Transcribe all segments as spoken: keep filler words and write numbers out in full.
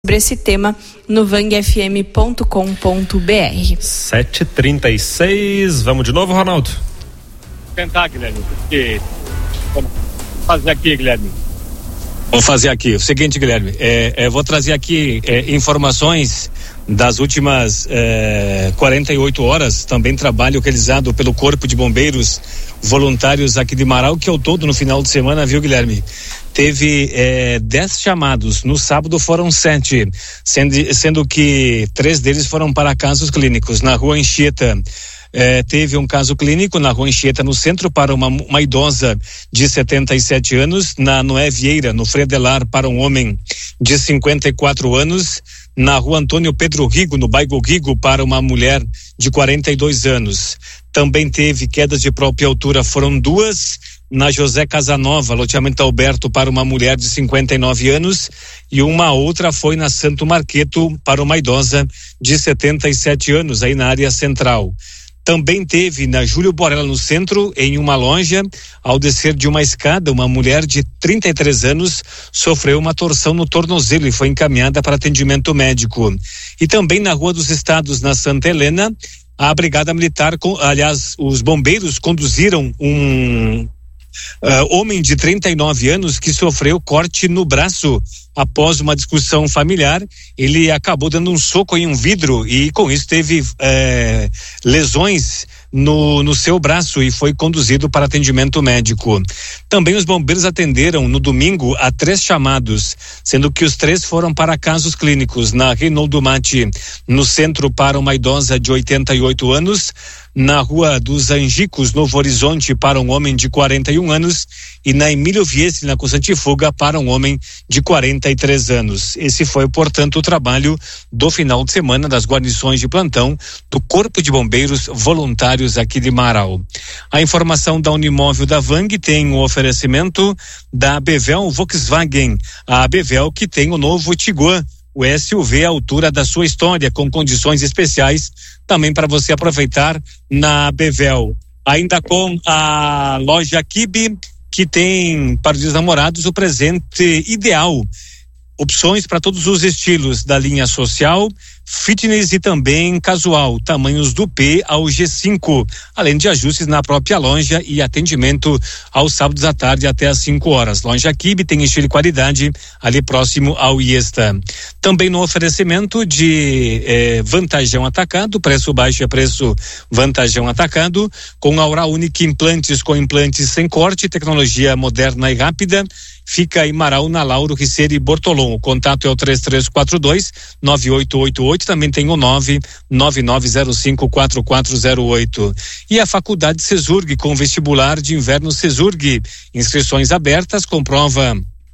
sobre esse tema no vang f m ponto com ponto b r. sete e trinta e seis, vamos de novo, Ronaldo? Vou tentar, Guilherme, porque vamos fazer aqui, Guilherme. Vou fazer aqui, o seguinte, Guilherme, é, é, vou trazer aqui é, informações das últimas é, quarenta e oito horas, também trabalho realizado pelo Corpo de Bombeiros Voluntários aqui de Marau, que ao todo no final de semana, viu, Guilherme? Teve é, dez chamados, no sábado foram sete, sendo, sendo que três deles foram para casos clínicos. Na rua Anchieta, É, teve um caso clínico na rua Anchieta, no centro, para uma, uma idosa de setenta e sete anos. Na Noé Vieira, no Fredelar, para um homem de cinquenta e quatro anos. Na rua Antônio Pedro Rigo, no bairro Rigo, para uma mulher de quarenta e dois anos. Também teve quedas de própria altura, foram duas. Na José Casanova, loteamento Alberto, para uma mulher de cinquenta e nove anos, e uma outra foi na Santo Marqueto, para uma idosa de setenta e sete anos, aí na área central. Também teve na Júlio Borella, no centro, em uma loja, ao descer de uma escada, uma mulher de trinta e três anos sofreu uma torção no tornozelo e foi encaminhada para atendimento médico. E também na Rua dos Estados, na Santa Helena, a Brigada Militar, aliás, os bombeiros conduziram um Uh, homem de trinta e nove anos que sofreu corte no braço após uma discussão familiar. Ele acabou dando um soco em um vidro e com isso teve eh, lesões no, no seu braço e foi conduzido para atendimento médico. Também os bombeiros atenderam no domingo a três chamados, sendo que os três foram para casos clínicos. Na Reinaldo Mate, no centro, para uma idosa de oitenta e oito anos. Na Rua dos Angicos, Novo Horizonte, para um homem de quarenta e um anos, e na Emílio Viesse, na Constante Fuga, para um homem de quarenta e três anos. Esse foi, portanto, o trabalho do final de semana das guarnições de plantão do Corpo de Bombeiros Voluntários aqui de Marau. A informação da Unimóvel da Vang tem o oferecimento da Bevel Volkswagen, a Bevel que tem o novo Tiguan, o S U V à altura da sua história, com condições especiais também para você aproveitar na Bevel. Ainda com a loja Kibe, que tem para os namorados o presente ideal. Opções para todos os estilos, da linha social, fitness e também casual, tamanhos do P ao G cinco, além de ajustes na própria loja e atendimento aos sábados à tarde até às cinco horas. Loja Kibe tem estilo e qualidade ali próximo ao Iesta. Também no oferecimento de eh, Vantajão Atacado, preço baixo é preço Vantajão Atacado, com Aura Unique Implantes, com implantes sem corte, tecnologia moderna e rápida. Fica em Marau, na Lauro, Riceira e Bortolom. O contato é o três três quatro dois, nove oito oito oito, também tem o nove nove nove zero cinco quatro quatro zero oito. E a Faculdade Cesurg, com vestibular de inverno Cesurg. Inscrições abertas com prova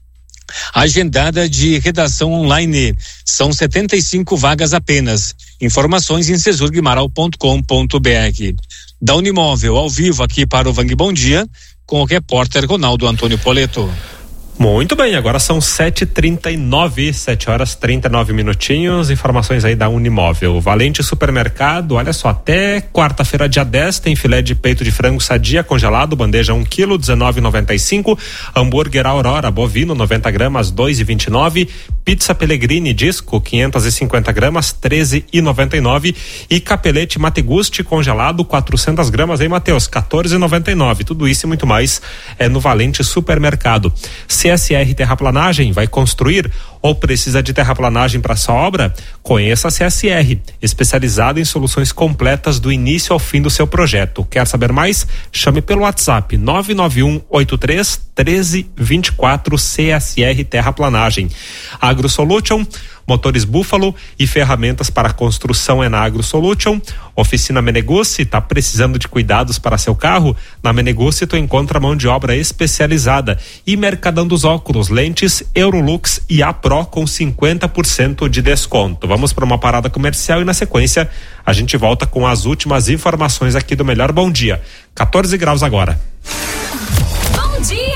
agendada de redação online. São setenta e cinco vagas apenas. Informações em cesurg marau ponto com ponto b r. Da Unimóvel, ao vivo aqui para o Vang Bom Dia, com o repórter Ronaldo Antônio Poleto. Muito bem, agora são sete e trinta e nove, sete horas trinta e nove minutinhos. Informações aí da Unimóvel. Valente Supermercado, olha só, até quarta-feira, dia dez, tem filé de peito de frango sadia congelado, bandeja um quilo, dezenove e noventa e cinco. Hambúrguer Aurora bovino, noventa gramas, dois e vinte e nove. Pizza Pellegrini disco, quinhentos e cinquenta gramas, treze e noventa e nove. E capelete Mategusti congelado, quatrocentas gramas, aí, Matheus, quatorze e noventa e nove. Tudo isso e muito mais é no Valente Supermercado. C S R Terraplanagem, vai construir ou precisa de terraplanagem para sua obra? Conheça a C S R, especializada em soluções completas do início ao fim do seu projeto. Quer saber mais? Chame pelo WhatsApp nove nove um oito três um três dois quatro. C S R Terraplanagem. AgroSolution, motores Búfalo e ferramentas para construção é na AgroSolution. Oficina Meneguzzi, tá precisando de cuidados para seu carro? Na Meneguzzi tu encontra mão de obra especializada. E Mercadão dos Óculos, lentes Eurolux e A Pro com cinquenta por cento de desconto. Vamos para uma parada comercial e na sequência a gente volta com as últimas informações aqui do Melhor Bom Dia. quatorze graus agora. Bom dia!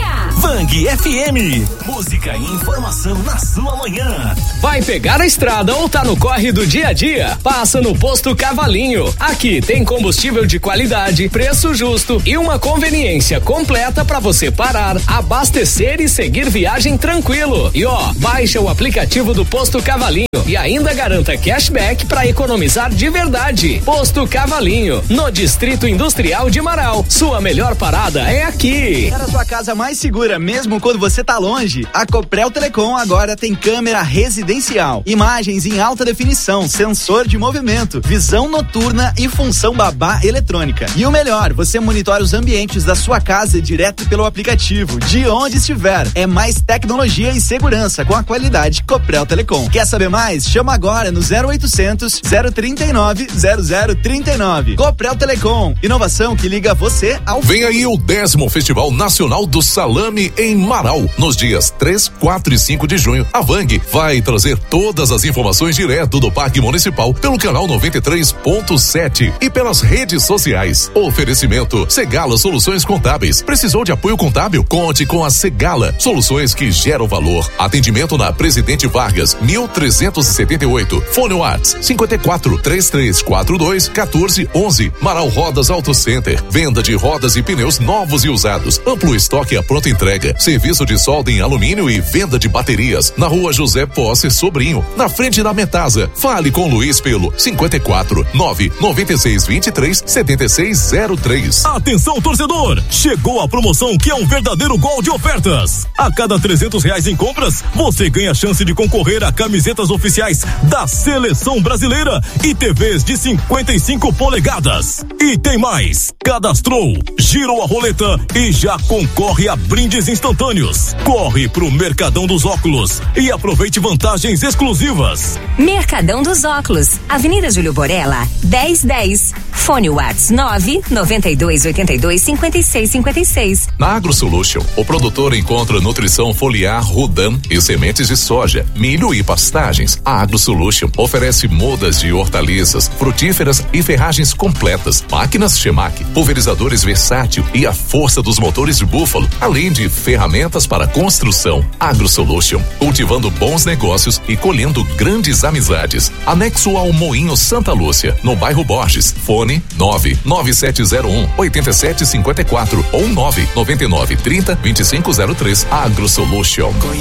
Vang F M. Música e informação na sua manhã. Vai pegar a estrada ou tá no corre do dia a dia? Passa no Posto Cavalinho. Aqui tem combustível de qualidade, preço justo e uma conveniência completa para você parar, abastecer e seguir viagem tranquilo. E ó, baixa o aplicativo do Posto Cavalinho e ainda garanta cashback para economizar de verdade. Posto Cavalinho, no Distrito Industrial de Marau. Sua melhor parada é aqui. Para sua casa mais segura, mesmo quando você tá longe, a Coprel Telecom agora tem câmera residencial, imagens em alta definição, sensor de movimento, visão noturna e função babá eletrônica. E o melhor, você monitora os ambientes da sua casa direto pelo aplicativo, de onde estiver. É mais tecnologia e segurança com a qualidade Coprel Telecom. Quer saber mais? Chama agora no zero oitocentos, zero trinta e nove, zero zero trinta e nove. Coprel Telecom, inovação que liga você ao... Vem aí o décimo Festival Nacional do Salame em Marau, nos dias três, quatro e cinco de junho. A Vang vai trazer todas as informações direto do Parque Municipal pelo canal noventa e três ponto sete e pelas redes sociais. Oferecimento Segala Soluções Contábeis. Precisou de apoio contábil? Conte com a Segala, soluções que geram valor. Atendimento na Presidente Vargas, mil trezentos e setenta e oito. Fone WhatsApp cinquenta e quatro, trinta e três quarenta e dois, quatorze onze. Marau Rodas Auto Center. Venda de rodas e pneus novos e usados. Amplo estoque à pronta entrega. Serviço de solda em alumínio e venda de baterias. Na rua José Posse Sobrinho, na frente da Metasa. Fale com Luiz pelo cinquenta e quatro, nove noventa e seis vinte e três, setenta e seis zero três. Atenção, torcedor! Chegou a promoção que é um verdadeiro gol de ofertas. A cada trezentos reais em compras, você ganha a chance de concorrer a camisetas oficiais da Seleção Brasileira e T Vs de cinquenta e cinco polegadas. E tem mais! Cadastrou, girou a roleta e já concorre a brindes instantâneos. Corre pro Mercadão dos Óculos e aproveite vantagens exclusivas. Mercadão dos Óculos, Avenida Júlio Borella, dez dez. Fone Whats nove noventa e dois oitenta e dois cinquenta e seis cinquenta e seis. Na AgroSolution, o produtor encontra nutrição foliar Rudan e sementes de soja, milho e pastagens. A AgroSolution oferece mudas de hortaliças, frutíferas e ferragens completas, máquinas Chemac, pulverizadores versátil e a força dos motores de búfalo, além de ferramentas para construção. AgroSolution, cultivando bons negócios e colhendo grandes amizades. Anexo ao Moinho Santa Lúcia, no bairro Borges. Fone nove nove sete zero um, oito sete cinco quatro ou nove nove nove trinta, vinte e cinco zero três. AgroSolution.